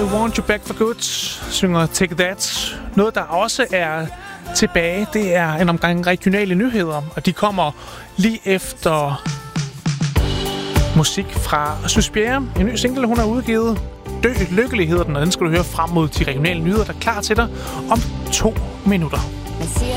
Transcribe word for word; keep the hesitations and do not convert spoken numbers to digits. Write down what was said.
Want You Back for Good synger Take That. Noget, der også er tilbage, det er en omgang regionale nyheder, og de kommer lige efter musik fra Suspiria. En ny single, hun har udgivet. Dø lykkelig hedder den, og den skal du høre frem mod de regionale nyheder, der er klar til dig om to minutter.